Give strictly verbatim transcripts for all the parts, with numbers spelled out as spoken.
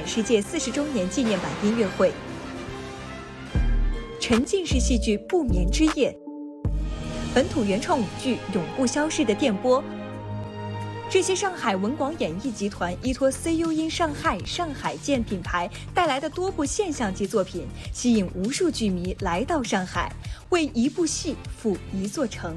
满世界四十周年纪念版音乐会。沉浸式戏剧《不眠之夜》，本土原创舞剧《永不消逝的电波》。这些上海文广演艺集团依托 C U in 上海、上海见品牌带来的多部现象级作品，吸引无数剧迷来到上海，为一部戏赴一座城。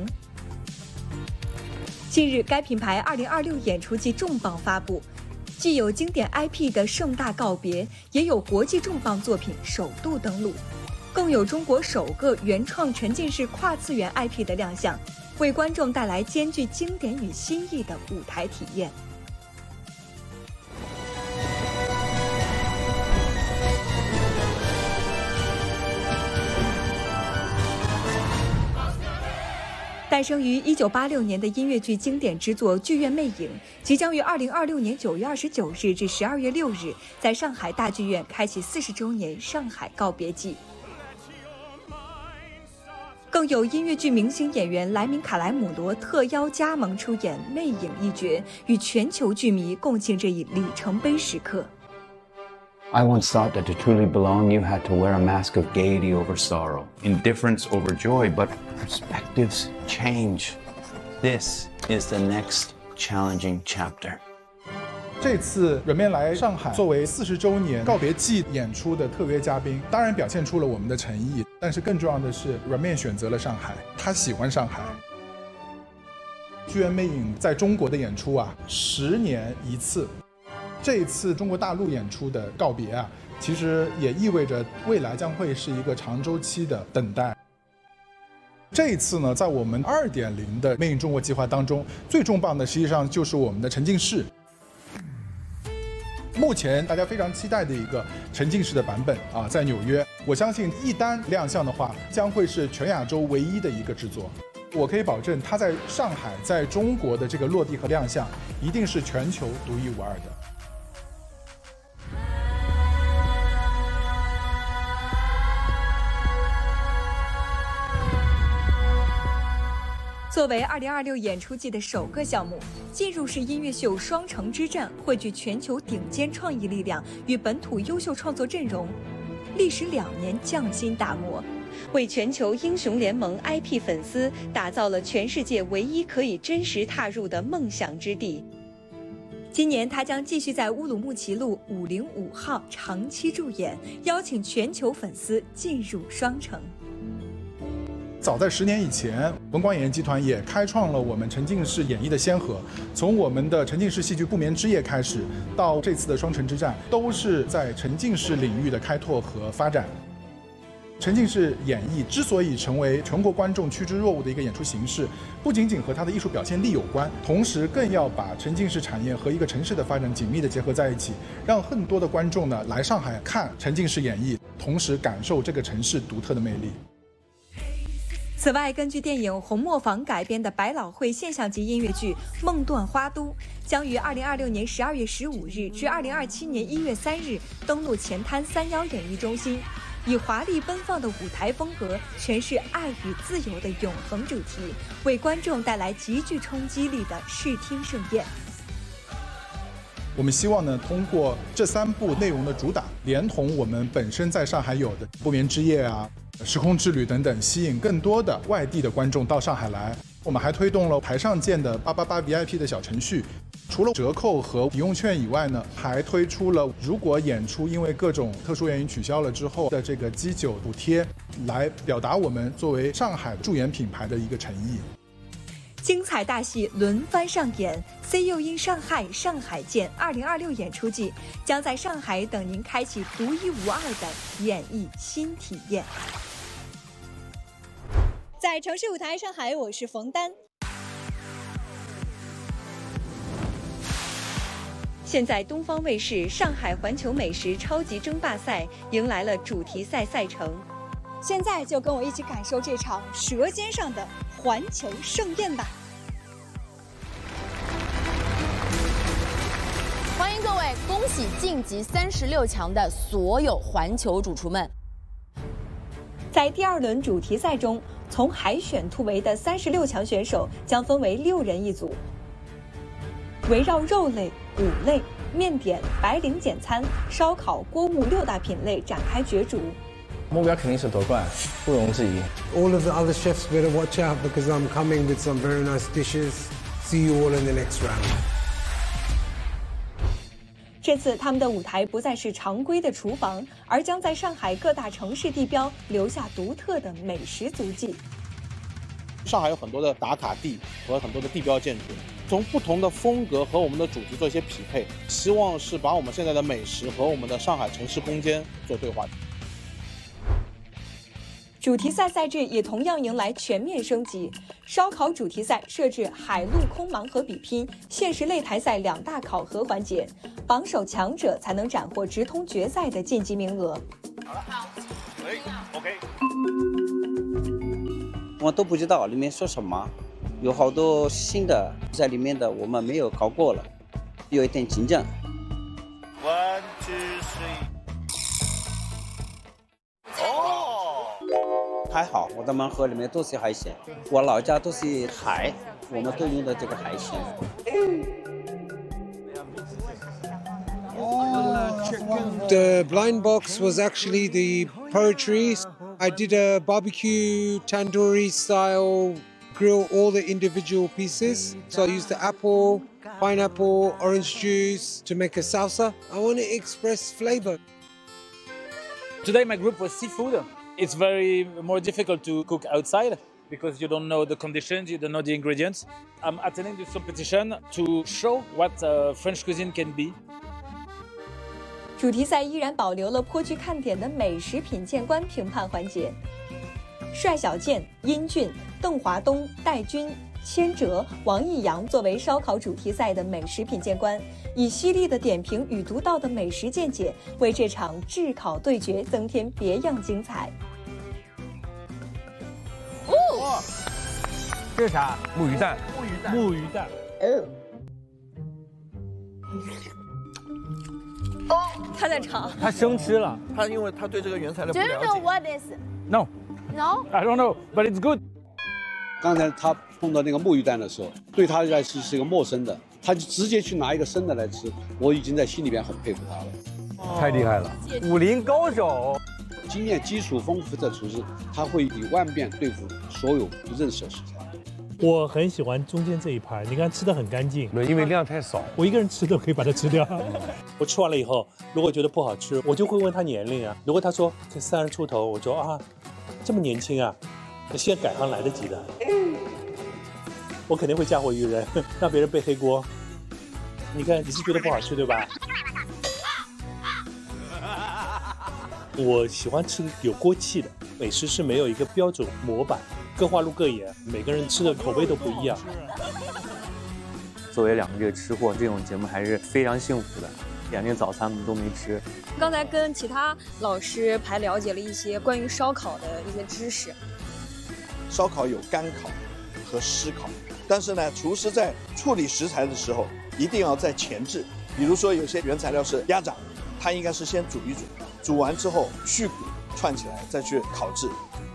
近日，该品牌二零二六演出季重磅发布，既有经典 I P 的盛大告别，也有国际重磅作品首度登陆，更有中国首个原创沉浸式跨次元 I P 的亮相，为观众带来兼具经典与新意的舞台体验。诞生于一九八六年的音乐剧经典之作《剧院魅影》，即将于二零二六年九月二十九日至十二月六日在上海大剧院开启四十周年上海告别季。更有音乐剧明星演员莱明卡莱姆罗特邀加盟出演《魅影》一角，与全球剧迷共庆这一里程碑时刻。 I once thought that to truly belong, you had to wear a mask of gaiety over sorrow, indifference over joy, but perspectives change. This is the next challenging chapter. 这次软面来上海作为四十周年告别季演出的特约嘉宾，当然表现出了我们的诚意，但是更重要的是，软面选择了上海，他喜欢上海。剧院魅影在中国的演出啊，十年一次。这一次中国大陆演出的告别啊，其实也意味着未来将会是一个长周期的等待。这一次呢，在我们 二点零 的魅影中国计划当中，最重磅的实际上就是我们的沉浸式。目前大家非常期待的一个沉浸式的版本啊，在纽约，我相信一旦亮相的话，将会是全亚洲唯一的一个制作。我可以保证，它在上海、在中国的这个落地和亮相，一定是全球独一无二的。 作为二零二六演出季的首个项目，进入式音乐秀《双城之战》汇聚全球顶尖创意力量与本土优秀创作阵容，历时两年匠心打磨，为全球英雄联盟 I P 粉丝打造了全世界唯一可以真实踏入的梦想之地。今年，他将继续在乌鲁木齐路五零五号长期驻演，邀请全球粉丝进入双城。 早在十年以前，文广演艺集团也开创了我们沉浸式演绎的先河。从我们的沉浸式戏剧《不眠之夜》开始，到这次的《双城之战》，都是在沉浸式领域的开拓和发展。沉浸式演绎之所以成为全国观众趋之若鹜的一个演出形式，不仅仅和它的艺术表现力有关，同时更要把沉浸式产业和一个城市的发展紧密的结合在一起，让更多的观众呢来上海看沉浸式演绎，同时感受这个城市独特的魅力。 此外，根据电影《红磨坊》改编的百老汇现象级音乐剧《梦断花都》将于二零二六年十二月十五日至二零二七年一月三日登陆前滩三幺演艺中心，以华丽奔放的舞台风格诠释爱与自由的永恒主题，为观众带来极具冲击力的视听盛宴。 我们希望呢，通过这三部内容的主打，连同我们本身在上海有的《不眠之夜》啊、时空之旅等等，吸引更多的外地的观众到上海来。我们还推动了台上见的八八八 V I P 的小程序，除了折扣和抵用券以外呢，还推出了如果演出因为各种特殊原因取消了之后的这个基酒补贴，来表达我们作为上海驻演品牌的一个诚意。 精彩大戏轮番上演 ，C U in 上海、上海见二零二六演出季将在上海等您开启独一无二的演艺新体验。在城市舞台上海，我是冯丹。现在，东方卫视上海环球美食超级争霸赛迎来了主题赛赛程。现在就跟我一起感受这场舌尖上的环球盛宴吧！ 欢迎各位，恭喜晋级三十六强的所有环球主厨们！ 在第二轮主题赛中，从海选突围的三十六强选手将分为六人一组，围绕肉类、骨类、 面点、白领简餐、烧烤、锅物六大品类展开角逐。 目标肯定是夺冠，毋庸置疑。 All of the other chefs better watch out because I'm coming with some very nice dishes. See you all in the next round. 这次他们的舞台不再是常规的厨房，而将在上海各大城市地标留下独特的美食足迹。 上海有很多的打卡地和很多的地标建筑，从不同的风格和我们的主题做一些匹配，希望是把我们现在的美食和我们的上海城市空间做对话。 主题赛赛制也同样迎来全面升级，烧烤主题赛设置海陆空盲盒比拼、限时擂台赛两大考核环节，榜首强者才能斩获直通决赛的晋级名额。 好了，哎 ，OK。 我都不知道里面说什么，有好多新的在里面的我们没有考过了，有一点紧张。 One two three。哦， 还好，我的盲盒里面都是海鲜，我老家都是海，我们都用的这个海鲜。 The blind box was actually the poetry. I did a barbecue tandoori style grill all the individual pieces. So I used the apple, pineapple, orange juice to make a salsa. I want to express flavor. Today my group was seafood. It's very more difficult to cook outside because you don't know the conditions, you don't know the ingredients. I'm attending this competition to show what uh, French cuisine can be. 主题赛依然保留了颇具看点的美食品鉴官评判环节。帅小健、殷俊、邓华东、戴军、千哲、王艺阳作为烧烤主题赛的美食品鉴官，以犀利的点评与独到的美食见解，为这场炙烤对决增添别样精彩。 哦，这是啥？木鱼蛋。 木鱼蛋。 木鱼蛋。 哦，他在尝， 他生吃了。 他因为他对这个原材料不 Do 了 you 解。 know what is? No. No. I don't know, but it's good. 刚才他碰到那个木鱼蛋的时候，对他来说是一个陌生的，他就直接去拿一个生的来吃，我已经在心里边很佩服他了。 太厉害了，武林高手， 经验基础丰富的厨师，他会以万变对付所有不认识的食材。 我很喜欢中间这一盘，你看吃的很干净， 因为量太少， 我一个人吃都可以把它吃掉。我吃完了以后，如果觉得不好吃，我就会问他年龄啊。如果他说才三十出头，我就啊，这么年轻啊，现在改行来得及的。我肯定会嫁祸于人，让别人背黑锅。你看，你是觉得不好吃对吧？我喜欢吃有锅气的美食，是没有一个标准模板。各花入各眼，每个人吃的口味都不一样。 作为两个这个吃货，这种节目还是非常幸福的，连那早餐我们都没吃。 刚才跟其他老师还了解了一些关于烧烤的一些知识。 烧烤有干烤和湿烤，但是呢，厨师在处理食材的时候一定要在前置。比如说有些原材料是鸭掌，它应该是先煮一煮，煮完之后去骨串起来再去烤制。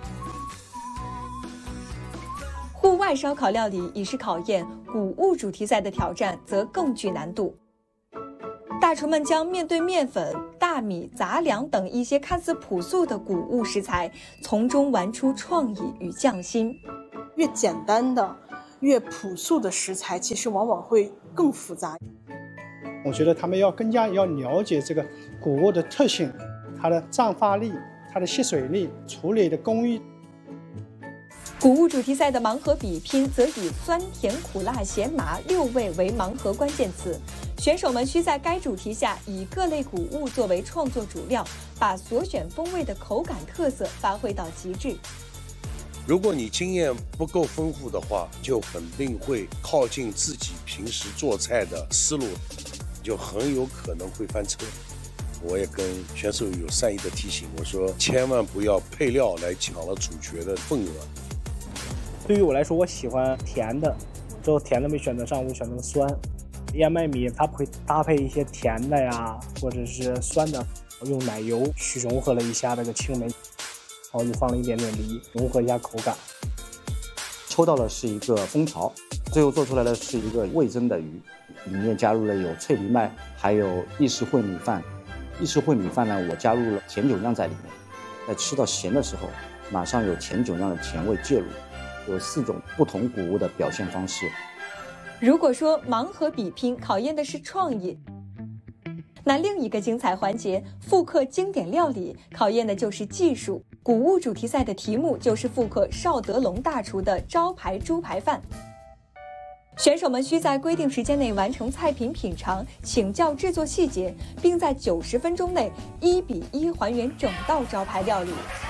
户外烧烤料理已是考验，谷物主题赛的挑战则更具难度。大厨们将面对面粉、大米、杂粮等一些看似朴素的谷物食材，从中玩出创意与匠心。 越简单的、越朴素的食材，其实往往会更复杂。 我觉得他们要更加要了解这个谷物的特性，它的胀发力、它的吸水力、处理的工艺。 谷物主题赛的盲盒比拼则以酸甜苦辣咸麻六味为盲盒关键词，选手们需在该主题下以各类谷物作为创作主料，把所选风味的口感特色发挥到极致。 如果你经验不够丰富的话，就肯定会靠近自己平时做菜的思路，就很有可能会翻车。我也跟选手有善意的提醒，我说千万不要配料来抢了主角的份额。 对于我来说，我喜欢甜的，之后甜的没选择上，我就选择了酸。燕麦米它会搭配一些甜的呀，或者是酸的，用奶油去融合了一下那个青梅，然后就放了一点点梨，融合一下口感。 抽到的是一个蜂巢， 最后做出来的是一个味增的鱼，里面加入了有脆皮麦，还有意式烩米饭。意式烩米饭呢，我加入了甜酒酿在里面，在吃到咸的时候，马上有甜酒酿的甜味介入，有四种不同谷物的表现方式。 如果说盲盒比拼考验的是创意，那另一个精彩环节复刻经典料理考验的就是技术。谷物主题赛的题目就是复刻邵德龙大厨的招牌猪排饭。选手们需在规定时间内完成菜品品尝、请教制作细节，并在九十分钟内一比一还原整道招牌料理。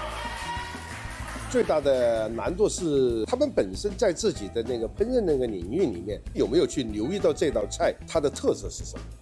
最大的难度是他们本身在自己的那个烹饪那个领域里面有没有去留意到这道菜它的特色是什么。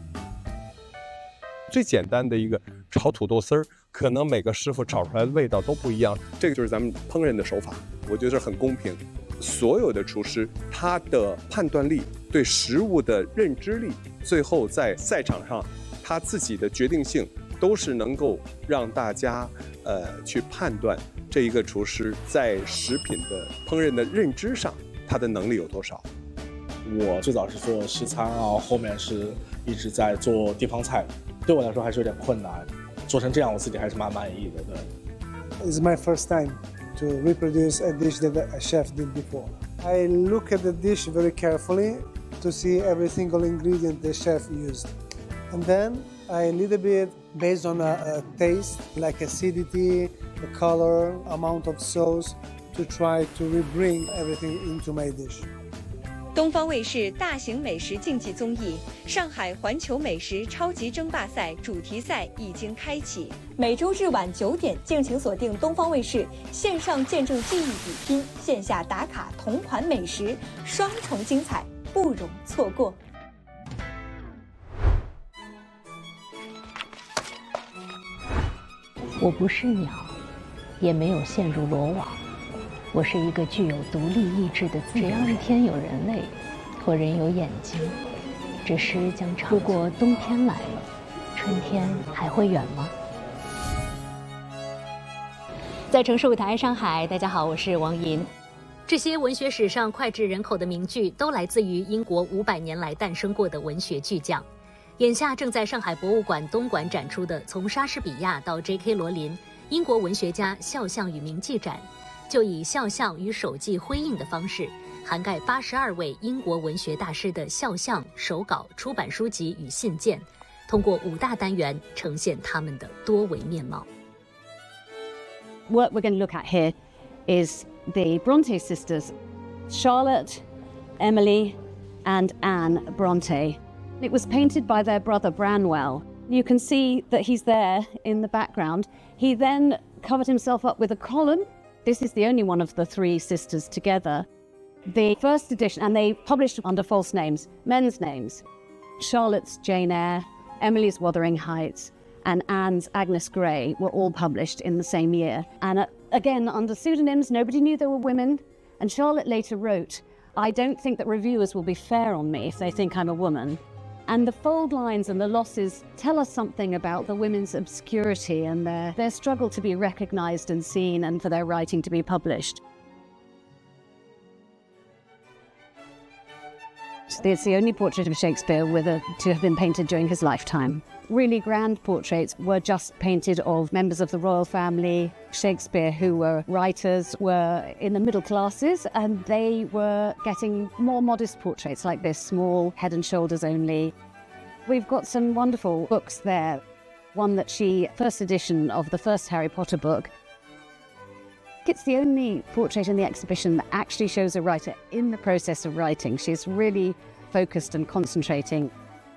最简单的一个炒土豆丝儿，可能每个师傅炒出来的味道都不一样，这个就是咱们烹饪的手法，我觉得很公平。所有的厨师他的判断力、对食物的认知力，最后在赛场上他自己的决定性，都是能够让大家呃去判断这一个厨师在食品的烹饪的认知上，他的能力有多少。 我最早是做西餐啊，后面是一直在做地方菜，对我来说还是有点困难。做成这样，我自己还是蛮满意的。对。 It's my first time to reproduce a dish that a chef did before. I look at the dish very carefully to see every single ingredient the chef used. And then I a little bit based on a, a taste, like acidity, the color, amount of sauce, to try to rebring everything into my dish. 东方卫视大型美食竞技综艺《上海环球美食超级争霸赛》主题赛已经开启，每周日晚九点，敬请锁定东方卫视，线上见证技艺比拼，线下打卡同款美食，双重精彩，不容错过。 我不是鸟，也没有陷入罗网。我是一个具有独立意志的自由人。只要是天有人类，或人有眼睛，这诗将长。如果冬天来了，春天还会远吗？ 在城市舞台上海，大家好，我是王银。这些文学史上脍炙人口的名句，都来自于英国五百年来诞生过的文学巨匠。眼下正在上海博物馆东馆展出的《从莎士比亚到 J K 罗琳：英国文学家肖像与名记展》。就以肖像与手记辉映的方式，涵盖八十二位英国文学大师的肖像、手稿、出版书籍与信件，通过五大单元呈现他们的多维面貌。 What we're going to look at here is the Bronte sisters, Charlotte, Emily, and Anne Bronte. It was painted by their brother Branwell. You can see that he's there in the background. He then covered himself up with a column. This is the only one of the three sisters together. The first edition, and they published under false names, men's names. Charlotte's Jane Eyre, Emily's Wuthering Heights, and Anne's Agnes Grey were all published in the same year. And uh, again, under pseudonyms, nobody knew they were women. And Charlotte later wrote, I don't think that reviewers will be fair on me if they think I'm a woman. And the fold lines and the losses tell us something about the women's obscurity and their, their struggle to be recognised and seen and for their writing to be published. It's the only portrait of Shakespeare with a, to have been painted during his lifetime. Really grand portraits were just painted of members of the royal family. Shakespeare, who were writers, were in the middle classes, and they were getting more modest portraits like this, small, head and shoulders only. We've got some wonderful books there. One that she, first edition of the first Harry Potter book. It's the only portrait in the exhibition that actually shows a writer in the process of writing. She's really focused and concentrating.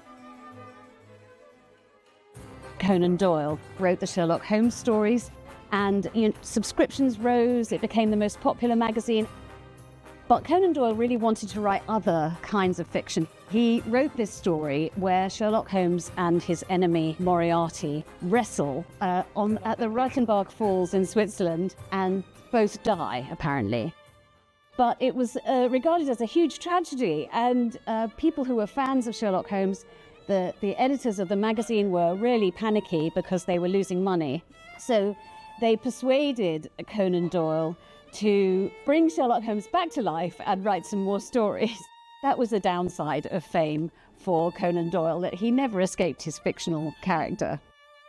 Conan Doyle wrote the Sherlock Holmes stories, and you know, subscriptions rose. It became the most popular magazine. But Conan Doyle really wanted to write other kinds of fiction. He wrote this story where Sherlock Holmes and his enemy Moriarty wrestle uh, on, at the Reichenbach Falls in Switzerland, and both die, apparently. But it was uh, regarded as a huge tragedy, and uh, people who were fans of Sherlock Holmes, the, the editors of the magazine, were really panicky because they were losing money. So they persuaded Conan Doyle to bring Sherlock Holmes back to life and write some more stories. That was the downside of fame for Conan Doyle, that he never escaped his fictional character.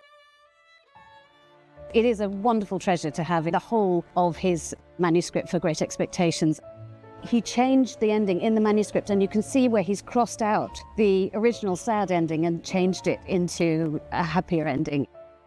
It is a wonderful treasure to have the whole of his manuscript for Great Expectations. He changed the ending in the manuscript, and you can see where he's crossed out the original sad ending and changed it into a happier ending.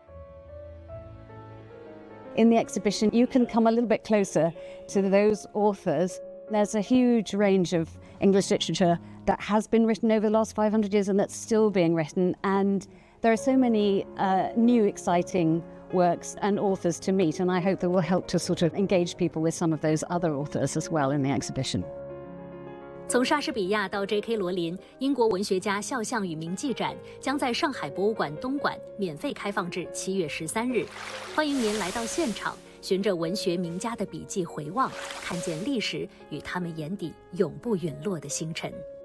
In the exhibition, you can come a little bit closer to those authors. There's a huge range of English literature that has been written over the last five hundred years and that's still being written. And there are so many uh, new, exciting works and authors to meet. And I hope that will help to sort of engage people with some of those other authors as well in the exhibition. 从莎士比亚到 J K 罗琳，英国文学家肖像与铭记展将在上海博物馆东馆免费开放至七月十三日，欢迎您来到现场，循着文学名家的笔记回望，看见历史与他们眼底永不陨落的星辰。